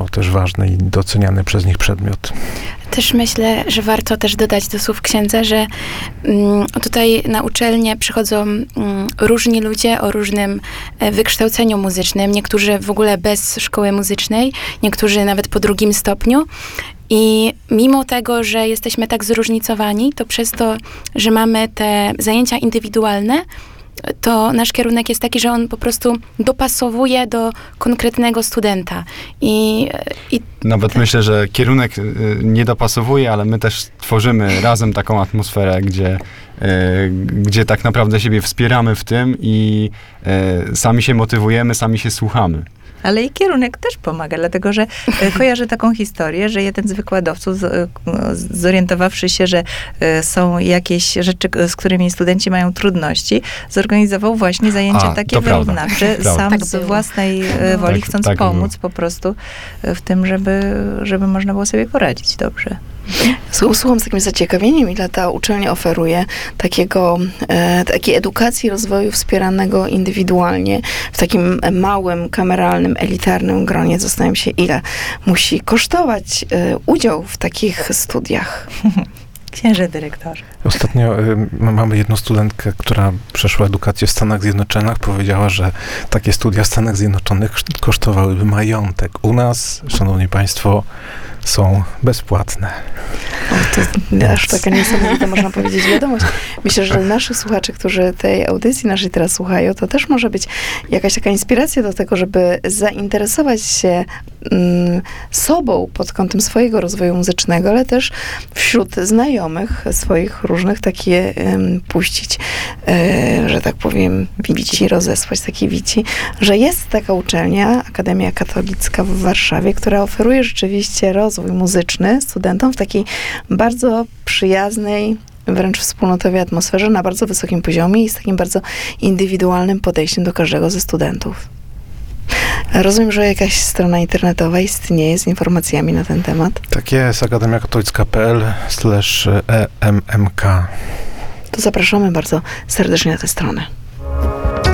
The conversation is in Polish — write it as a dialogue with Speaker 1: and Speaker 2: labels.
Speaker 1: też ważny i doceniany przez nich przedmiot.
Speaker 2: Też myślę, że warto też dodać do słów księdza, że tutaj na uczelnię przychodzą różni ludzie o różnym wykształceniu muzycznym. Niektórzy w ogóle bez szkoły muzycznej, niektórzy nawet po 2. stopniu. I mimo tego, że jesteśmy tak zróżnicowani, to przez to, że mamy te zajęcia indywidualne, to nasz kierunek jest taki, że on po prostu dopasowuje do konkretnego studenta.
Speaker 3: Nawet myślę, że kierunek nie dopasowuje, ale my też tworzymy razem taką atmosferę, gdzie tak naprawdę siebie wspieramy w tym i sami się motywujemy, sami się słuchamy.
Speaker 4: Ale i kierunek też pomaga, dlatego że kojarzę taką historię, że jeden z wykładowców, zorientowawszy się, że są jakieś rzeczy, z którymi studenci mają trudności, zorganizował właśnie zajęcia takie wyrównawcze, sam
Speaker 2: tak
Speaker 4: z własnej woli, chcąc pomóc po prostu w tym, żeby można było sobie poradzić dobrze.
Speaker 5: Słucham z takim zaciekawieniem, ile ta uczelnia oferuje takiej edukacji, rozwoju wspieranego indywidualnie w takim małym, kameralnym, elitarnym gronie. Zastanawiam się, ile musi kosztować udział w takich studiach.
Speaker 4: Księże dyrektorze.
Speaker 1: Ostatnio mamy jedną studentkę, która przeszła edukację w Stanach Zjednoczonych. Powiedziała, że takie studia w Stanach Zjednoczonych kosztowałyby majątek. U nas, szanowni państwo, są bezpłatne.
Speaker 5: To aż taka niesamowita, można powiedzieć, wiadomość. Myślę, że dla naszych słuchaczy, którzy tej audycji naszej teraz słuchają, to też może być jakaś taka inspiracja do tego, żeby zainteresować się sobą pod kątem swojego rozwoju muzycznego, ale też wśród znajomych swoich różnych takie puścić, że tak powiem, wici, rozesłać takie wici, że jest taka uczelnia, Akademia Katolicka w Warszawie, która oferuje rzeczywiście rozwój muzyczny studentom w takiej bardzo przyjaznej, wręcz wspólnotowej atmosferze, na bardzo wysokim poziomie i z takim bardzo indywidualnym podejściem do każdego ze studentów. Rozumiem, że jakaś strona internetowa istnieje z informacjami na ten temat.
Speaker 1: Tak jest, akademiakatolicka.pl/EMMK.
Speaker 5: To zapraszamy bardzo serdecznie na tę stronę.